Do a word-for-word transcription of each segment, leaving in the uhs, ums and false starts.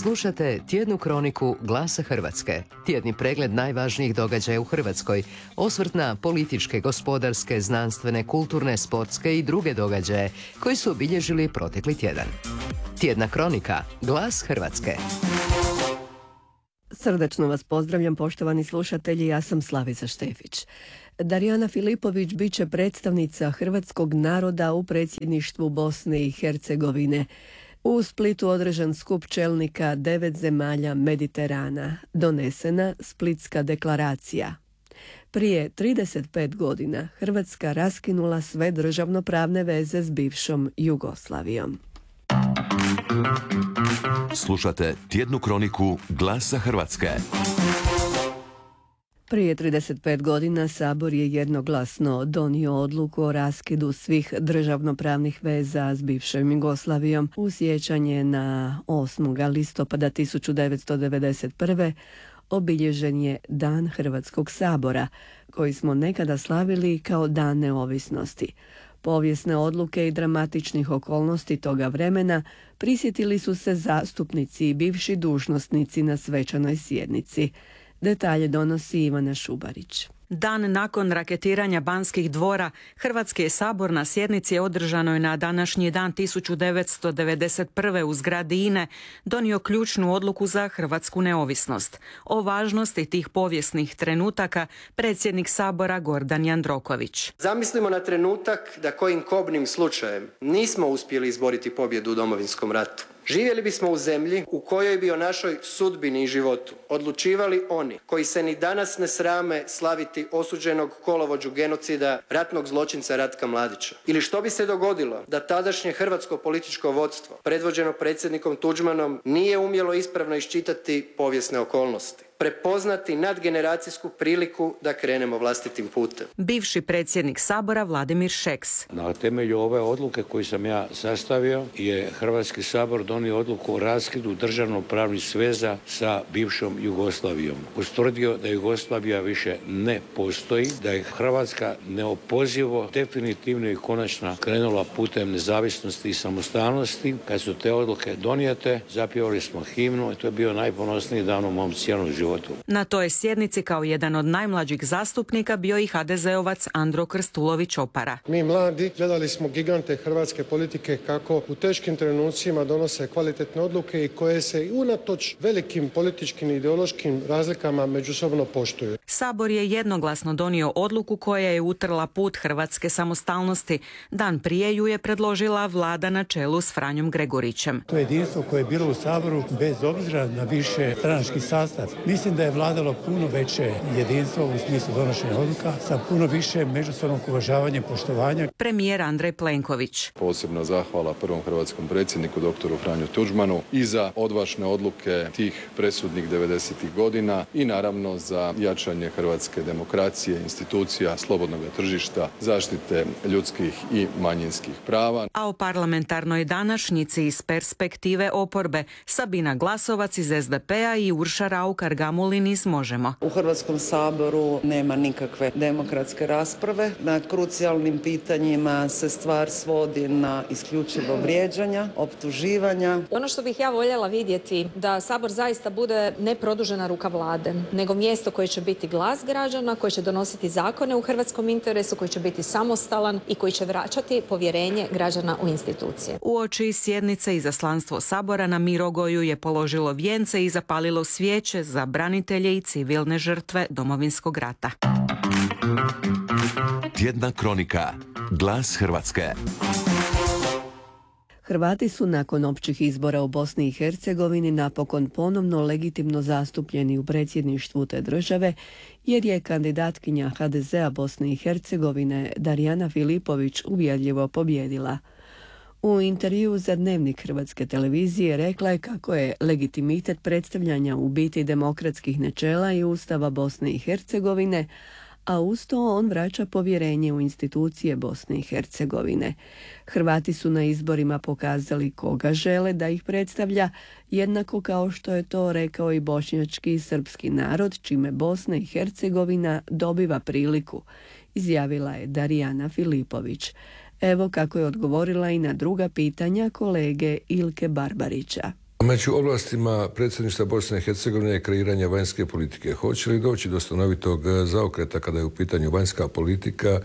Slušate tjednu kroniku Glasa Hrvatske, tjedni pregled najvažnijih događaja u Hrvatskoj, osvrt na političke, gospodarske, znanstvene, kulturne, sportske i druge događaje koji su obilježili protekli tjedan. Tjedna kronika Glas Hrvatske. Srdačno vas pozdravljam, poštovani slušatelji, ja sam Slavica Štefić. Darijana Filipović bit će predstavnica hrvatskog naroda u predsjedništvu Bosne i Hercegovine. U Splitu održan skup čelnika devet zemalja Mediterana, donesena Splitska deklaracija. Prije trideset pet godina Hrvatska raskinula sve državnopravne veze s bivšom Jugoslavijom. Slušate tjednu kroniku Glasa Hrvatske. Prije trideset pet godina Sabor je jednoglasno donio odluku o raskidu svih državnopravnih veza s bivšom Jugoslavijom u sjećanje na osmog listopada tisuću devetsto devedeset prve. obilježen je Dan Hrvatskog sabora, koji smo nekada slavili kao Dan neovisnosti. Povijesne odluke i dramatičnih okolnosti toga vremena prisjetili su se zastupnici i bivši dužnosnici na svečanoj sjednici. Detalje donosi Ivana Šubarić. Dan nakon raketiranja Banskih dvora, Hrvatski je sabor na sjednici održanoj na današnji dan tisuću devetsto devedeset prve u zgradi I N E donio ključnu odluku za hrvatsku neovisnost. O važnosti tih povijesnih trenutaka predsjednik sabora Gordan Jandroković. Zamislimo na trenutak da kojim kobnim slučajem nismo uspjeli izboriti pobjedu u Domovinskom ratu. Živjeli bismo u zemlji u kojoj bi o našoj sudbini i životu odlučivali oni koji se ni danas ne srame slaviti osuđenog kolovođu genocida, ratnog zločinca Ratka Mladića. Ili što bi se dogodilo da tadašnje hrvatsko političko vodstvo, predvođeno predsjednikom Tuđmanom, nije umjelo ispravno iščitati povijesne okolnosti, prepoznati nadgeneracijsku priliku da krenemo vlastitim putem. Bivši predsjednik sabora Vladimir Šeks. Na temelju ove odluke koju sam ja sastavio je Hrvatski sabor donio odluku o raskidu državnopravnih sveza sa bivšom Jugoslavijom. Ustvrdio da Jugoslavija više ne postoji, da je Hrvatska neopozivo, definitivno i konačno krenula putem nezavisnosti i samostalnosti. Kad su te odluke donijete, zapjevali smo himnu i to je bio najponosniji dan u mom cijelom životu. Na toj sjednici kao jedan od najmlađih zastupnika bio i ha de ze ovac Andro Krstulović Opara. Mi mladi gledali smo gigante hrvatske politike kako u teškim trenucima donose kvalitetne odluke i koje se i unatoč velikim političkim i ideološkim razlikama međusobno poštuju. Sabor je jednoglasno donio odluku koja je utrla put hrvatske samostalnosti. Dan prije ju je predložila vlada na čelu s Franjom Gregorićem. To je jedinstvo koje je bilo u Saboru bez obzira na više stranački sastav. Mislim da je vladalo puno veće jedinstvo u smislu donošenja odluka sa puno više međusobnog uvažavanja i poštovanja. Premijer Andrej Plenković. Posebna zahvala prvom hrvatskom predsjedniku doktoru Franju Tuđmanu i za odvažne odluke tih presudnih devedesetih godina i naravno za jačanje hrvatske demokracije, institucija, slobodnog tržišta, zaštite ljudskih i manjinskih prava. A o parlamentarnoj današnjici iz perspektive oporbe Sabina Glasovac iz es de pe a i Urša Raukar Gamulin iz Možemo. U Hrvatskom saboru nema nikakve demokratske rasprave. Na krucijalnim pitanjima se stvar svodi na isključivo vrijeđanja, optuživanja. Ono što bih ja voljela vidjeti da Sabor zaista bude ne produžena ruka vlade, nego mjesto koje će biti glas građana, koje će donositi zakone u hrvatskom interesu, koji će biti samostalan i koji će vraćati povjerenje građana u institucije. Uoči sjednice izaslanstvo Sabora na Mirogoju je položilo vijence i zapalilo svijeće za branitelje i civilne žrtve Domovinskog rata. Tjedna kronika Glas Hrvatske. Hrvati su nakon općih izbora u Bosni i Hercegovini napokon ponovno legitimno zastupljeni u predsjedništvu te države, jer je kandidatkinja ha de ze a Bosne i Hercegovine Darijana Filipović uvjerljivo pobjedila. U intervjuu za Dnevnik Hrvatske televizije rekla je kako je legitimitet predstavljanja u biti demokratskih načela i Ustava Bosne i Hercegovine, a uz to on vraća povjerenje u institucije Bosne i Hercegovine. Hrvati su na izborima pokazali koga žele da ih predstavlja, jednako kao što je to rekao i bošnjački i srpski narod, čime Bosna i Hercegovina dobiva priliku, izjavila je Darijana Filipović. Evo kako je odgovorila i na druga pitanja kolege Ilke Barbarića. Među ovlastima predsjedništva Bosne i Hercegovine je kreiranje vanjske politike. Hoće li doći do stanovitog zaokreta kada je u pitanju vanjska politika,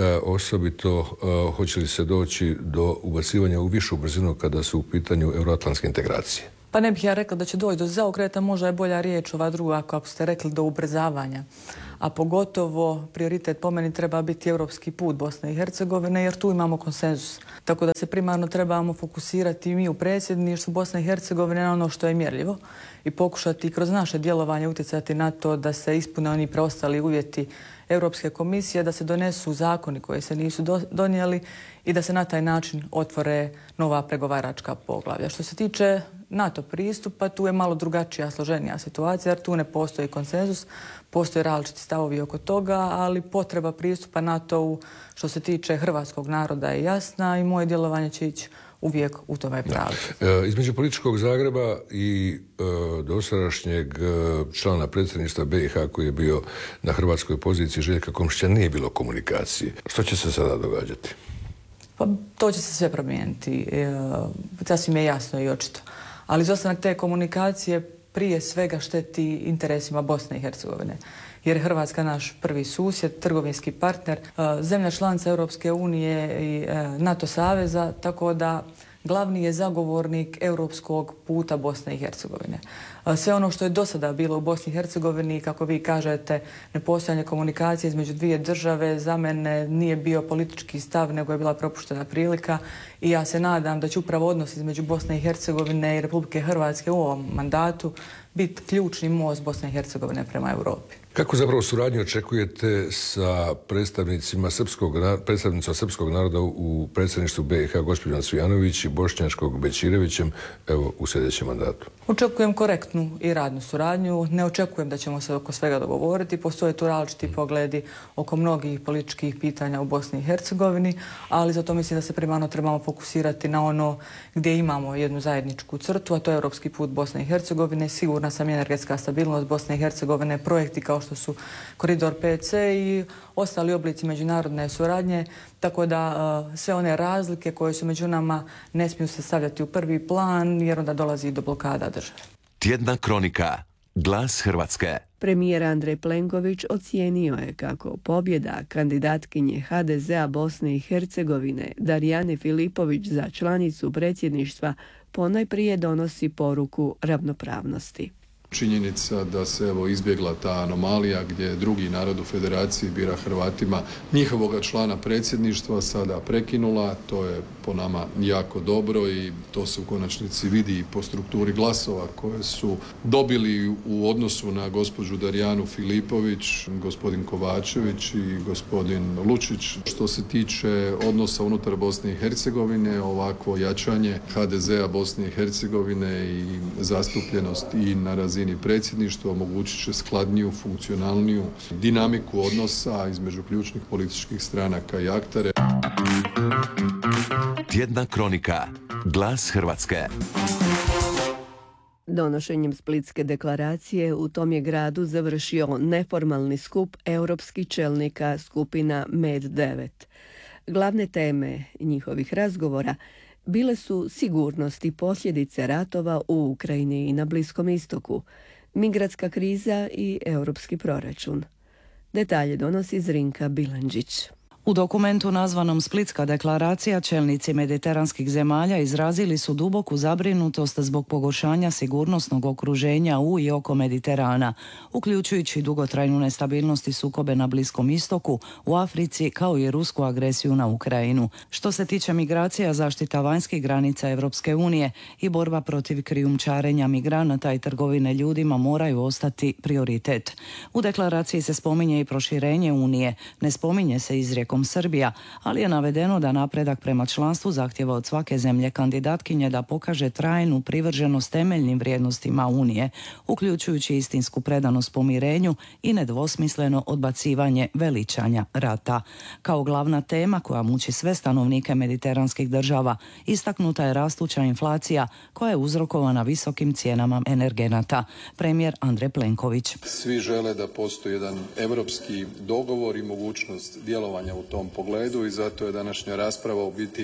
osobito hoće li se doći do ubacivanja u višu brzinu kada su u pitanju euroatlantske integracije? Pa ne bih ja rekla da će doći do zaokreta, možda je bolja riječ ova druga, kako ste rekli, do ubrzavanja. A pogotovo prioritet po meni treba biti europski put Bosne i Hercegovine, jer tu imamo konsenzus. Tako da se primarno trebamo fokusirati mi u predsjedništvu Bosne i Hercegovine na ono što je mjerljivo i pokušati kroz naše djelovanje utjecati na to da se ispune oni preostali uvjeti Europske komisije, da se donesu zakoni koji se nisu do, donijeli i da se na taj način otvore nova pregovaračka poglavlja. Što se tiče NATO pristupa, tu je malo drugačija, složenija situacija, jer tu ne postoji konsenzus, postoje različiti stavovi oko toga, ali potreba pristupa NATO-u što se tiče hrvatskog naroda je jasna i moje djelovanje će ići uvijek u tome pravcu. E, između političkog Zagreba i e, dosadašnjeg e, člana predsjedništva B i H koji je bio na hrvatskoj poziciji Željka Komšića nije bilo komunikacije. Što će se sada događati? Pa to će se sve promijeniti. E, sasvim je jasno i očito. Ali izostanak te komunikacije prije svega šteti interesima Bosne i Hercegovine. Jer je Hrvatska naš prvi susjed, trgovinski partner, zemlja članica Europske unije i NATO saveza, tako da glavni je zagovornik europskog puta Bosne i Hercegovine. Sve ono što je do sada bilo u Bosni i Hercegovini, kako vi kažete, nepostojanje komunikacije između dvije države, za mene nije bio politički stav, nego je bila propuštena prilika i ja se nadam da će upravo odnos između Bosne i Hercegovine i Republike Hrvatske u ovom mandatu biti ključni most Bosne i Hercegovine prema Europi. Kako zapravo suradnju očekujete sa predstavnicima srpskog, predstavnicima srpskog naroda u predsjedništvu B i H, gospođom Cvijanović i bošnjačkog Bećirevićem, evo, u sljedećem mandatu? Očekujem korektnu i radnu suradnju. Ne očekujem da ćemo se oko svega dogovoriti. Postoje tu različiti pogledi oko mnogih političkih pitanja u Bosni i Hercegovini, ali zato mislim da se primarno trebamo fokusirati na ono gdje imamo jednu zajedničku crtu, a to je europski put Bosne i Hercegovine. Sigurna sam energetska stabilnost Bosne i Hercegovine, projekti kao što su Koridor P C i ostali oblici međunarodne suradnje, tako da uh, sve one razlike koje su među nama ne smiju se stavljati u prvi plan jer onda dolazi do blokada države. Tjedna kronika. Glas Hrvatske. Premijer Andrej Plenković ocijenio je kako pobjeda kandidatkinje H D Z-a Bosne i Hercegovine Darijane Filipović za članicu predsjedništva ponajprije donosi poruku ravnopravnosti. Činjenica da se evo izbjegla ta anomalija gdje drugi narod u federaciji bira Hrvatima njihovoga člana predsjedništva sada prekinula, to je po nama jako dobro i to se u konačnici vidi i po strukturi glasova koje su dobili u odnosu na gospođu Darijanu Filipović, gospodin Kovačević i gospodin Lučić. Što se tiče odnosa unutar Bosne i Hercegovine, ovakvo jačanje H D Z-a Bosne i Hercegovine i zastupljenost i na razini predsjedništva omogućit će skladniju, funkcionalniju dinamiku odnosa između ključnih političkih stranaka i aktere. Tjedna kronika. Glas Hrvatske. Donošenjem Splitske deklaracije u tom je gradu završio neformalni skup europskih čelnika skupina Med devet. Glavne teme njihovih razgovora bile su sigurnost i posljedice ratova u Ukrajini i na Bliskom istoku, migratska kriza i europski proračun. Detalje donosi Zrinka Bilandžić. U dokumentu nazvanom Splitska deklaracija čelnici mediteranskih zemalja izrazili su duboku zabrinutost zbog pogoršanja sigurnosnog okruženja u i oko Mediterana, uključujući dugotrajnu nestabilnost i sukobe na Bliskom istoku, u Africi kao i rusku agresiju na Ukrajinu. Što se tiče migracija, zaštita vanjskih granica Europske unije i borba protiv krijumčarenja migranata i trgovine ljudima moraju ostati prioritet. U deklaraciji se spominje i proširenje Unije, ne spominje se izrijekom Srbija, ali je navedeno da napredak prema članstvu zahtjeva od svake zemlje kandidatkinje da pokaže trajnu privrženost temeljnim vrijednostima Unije, uključujući istinsku predanost pomirenju i nedvosmisleno odbacivanje veličanja rata. Kao glavna tema koja muči sve stanovnike mediteranskih država, istaknuta je rastuća inflacija koja je uzrokovana visokim cijenama energenata. Premijer Andrej Plenković. Svi žele da postoji jedan europski dogovor i mogućnost djelovanja u tom pogledu i zato je današnja rasprava u biti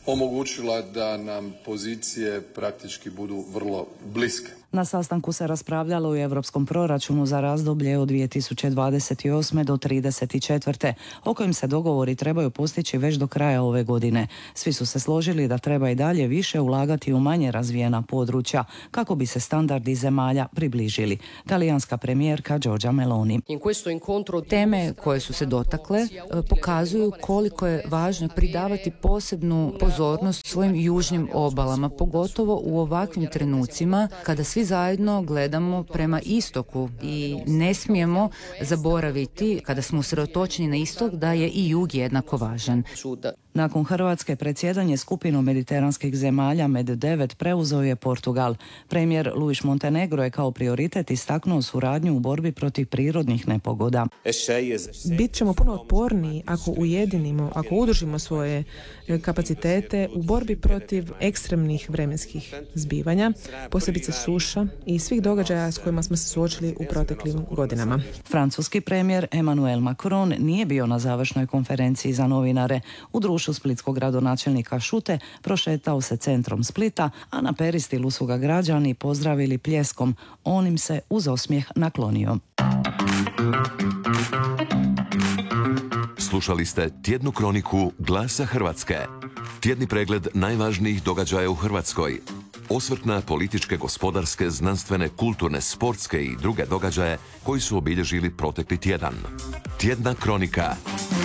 omogućila da nam pozicije praktički budu vrlo bliske. Na sastanku se raspravljalo u europskom proračunu za razdoblje od dvije tisuće dvadeset osme do trideset četvrte o kojim se dogovori trebaju postići već do kraja ove godine. Svi su se složili da treba i dalje više ulagati u manje razvijena područja kako bi se standardi zemalja približili. Talijanska premijerka Giorgia Meloni. Teme koje su se dotakle pokazuju koliko je važno pridavati posebnu pozornost svojim južnim obalama, pogotovo u ovakvim trenucima kada svi zajedno gledamo prema istoku i ne smijemo zaboraviti kada smo usredotočeni na istok da je i jug jednako važan. Nakon Hrvatske predsjedanje skupinom mediteranskih zemalja med devet preuzeo je Portugal. Premijer Luis Montenegro je kao prioritet istaknuo suradnju u borbi protiv prirodnih nepogoda. Bit ćemo puno otporniji ako ujedinimo, ako udružimo svoje kapacitete u borbi protiv ekstremnih vremenskih zbivanja, posebice suša i svih događaja s kojima smo se suočili u proteklim godinama. Francuski premijer Emmanuel Macron nije bio na završnoj konferenciji za novinare. U društvu splitskog gradonačelnika Šute prošetao se centrom Splita, a na Peristilu su ga građani pozdravili pljeskom. On im se uz osmijeh naklonio. Slušali ste tjednu kroniku Glasa Hrvatske. Tjedni pregled najvažnijih događaja u Hrvatskoj. Osvrt na političke, gospodarske, znanstvene, kulturne, sportske i druge događaje koji su obilježili protekli tjedan. Tjedna kronika.